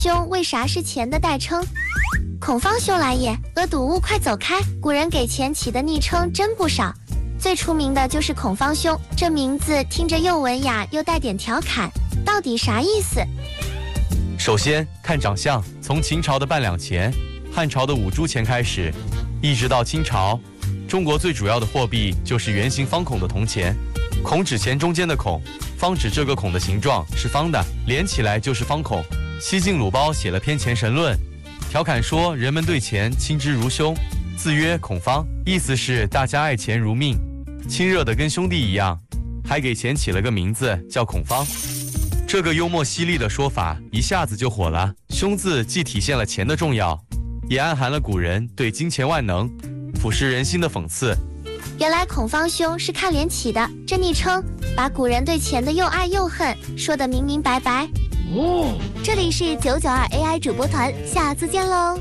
兄为啥是钱的代称？孔方兄来也，恶毒物快走开！古人给钱起的昵称真不少，最出名的就是孔方兄，这名字听着又文雅又带点调侃，到底啥意思？ 首先看长相，从秦朝的半两钱、汉朝的5铢钱开始，一直到清朝，中国最主要的货币就是圆形方孔的铜钱。孔指钱中间的孔，方指这个孔的形状是方的，连起来就是方孔。西晋鲁胞写了篇《钱神论》，调侃说人们对钱亲之如兄，自曰孔方，意思是大家爱钱如命，亲热的跟兄弟一样，还给钱起了个名字叫孔方。这个幽默犀利的说法一下子就火了。兄字既体现了钱的重要，也暗含了古人对金钱万能、腐蚀人心的讽刺。 原来孔方兄是看脸起的，这昵称把古人对钱的又爱又恨说得明明白白。这里是992 AI 主播团，下次见喽。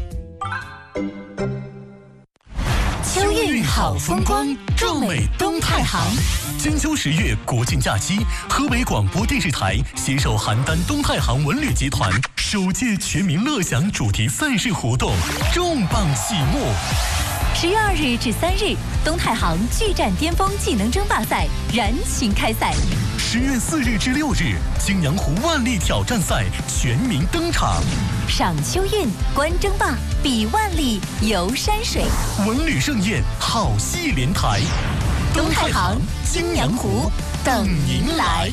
秋韵好风光，壮美东太行。金秋10月国庆假期，河北广播电视台携手邯郸东太行文旅集团首届全民乐享主题赛事活动重磅启幕。 10月2日至3日，东太行巨战巅峰技能争霸赛燃情开赛。 10月4日至6日，青阳湖万历挑战赛全民登场。 赏秋韵，观争霸，比万历，游山水， 文旅盛宴，好戏连台。 东太行，青阳湖，等您来。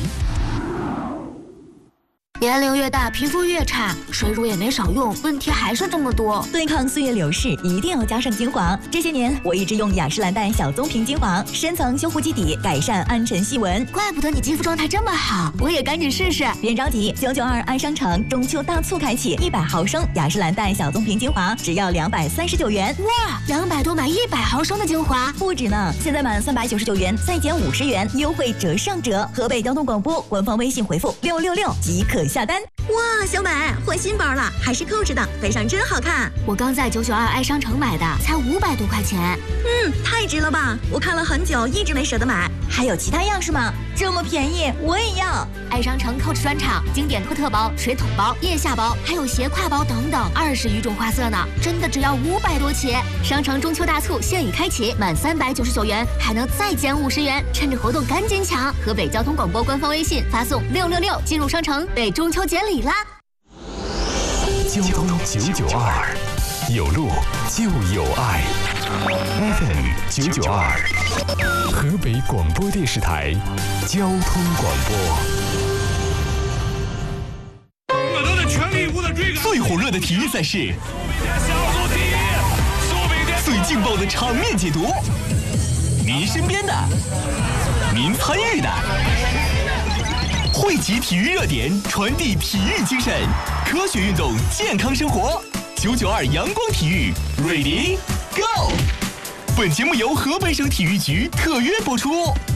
年龄越大，皮肤越差，水乳也没少用，问题还是这么多。 对抗岁月流逝，一定要加上精华。这些年，我一直用雅诗兰黛小棕瓶精华，深层修护基底，改善暗沉细纹。 怪不得你肌肤状态这么好，我也赶紧试试。 别着急，992爱商城中秋大促开启，100毫升雅诗兰黛小棕瓶精华只要239元。 哇，200多买100毫升的精华， 不止呢！现在满399元再减50元，优惠折上折。河北交通广播官方微信回复666即可下单。 哇，小美换新包了，还是扣着的，背上真好看。 我刚在992爱商城买的，才500多块钱。 太值了吧！我看了很久，一直没舍得买。 还有其他样式吗？这么便宜，我也要！ 爱商城Coach专场经典托特包、水桶包、腋下包，还有斜挎包等等，20余种花色呢，真的只要500多起。商城中秋大促现已开启，满399元还能再减50元，趁着活动赶紧抢！河北交通广播官方微信发送666进入商城，被中秋节礼啦！ 交通992，有路就有爱。FM 992，河北广播电视台交通广播。 我都在全力以赴的追赶。 最火热的体育赛事，最劲爆的场面解读，您身边的，您参与的，汇集体育热点，传递体育精神，科学运动，健康生活。992阳光体育 ，Ready Go！ 本节目由河北省体育局特约播出。